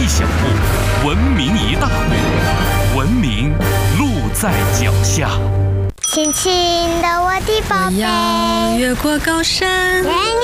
一小步，文明一大步。文明路在脚下。 轻轻的我的宝贝， 我要越过高山。